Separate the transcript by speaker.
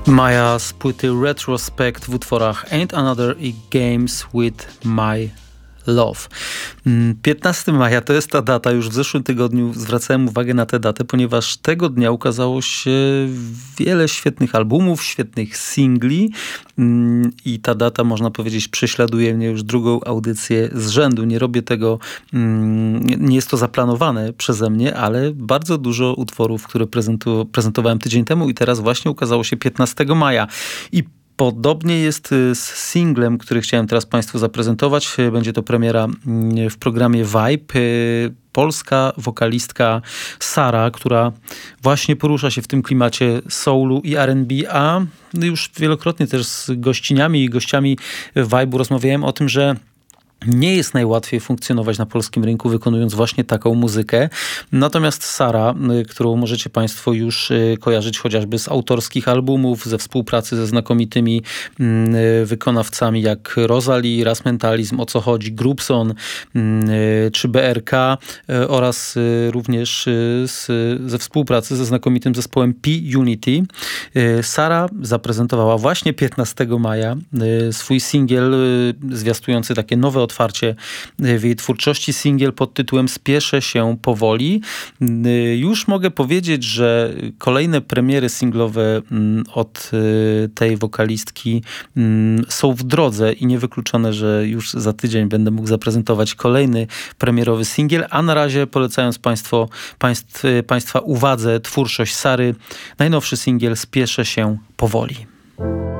Speaker 1: Maja z płyty Retrospect w utworach Ain't Another i Games with My Love. 15 maja to jest ta data. Już w zeszłym tygodniu zwracałem uwagę na tę datę, ponieważ tego dnia ukazało się wiele świetnych albumów, świetnych singli i ta data, można powiedzieć, prześladuje mnie już drugą audycję z rzędu. Nie robię tego, nie jest to zaplanowane przeze mnie, ale bardzo dużo utworów, które prezentowałem tydzień temu i teraz właśnie ukazało się 15 maja. I podobnie jest z singlem, który chciałem teraz Państwu zaprezentować. Będzie to premiera w programie Vibe. Polska wokalistka Sara, która właśnie porusza się w tym klimacie soulu i R&B, a już wielokrotnie też z gościniami i gościami Vibe'u rozmawiałem o tym, że nie jest najłatwiej funkcjonować na polskim rynku, wykonując właśnie taką muzykę. Natomiast Sara, którą możecie Państwo już kojarzyć chociażby z autorskich albumów, ze współpracy ze znakomitymi wykonawcami jak Rosalie, Ras Mentalizm, O co chodzi, Grubson czy BRK oraz również ze współpracy ze znakomitym zespołem P-Unity. Sara zaprezentowała właśnie 15 maja swój singiel zwiastujący takie nowe otwarcie w jej twórczości, singiel pod tytułem Spieszę się powoli. Już mogę powiedzieć, że kolejne premiery singlowe od tej wokalistki są w drodze i niewykluczone, że już za tydzień będę mógł zaprezentować kolejny premierowy singiel, a na razie polecając Państwa uwadze twórczość Sary, najnowszy singiel Spieszę się powoli.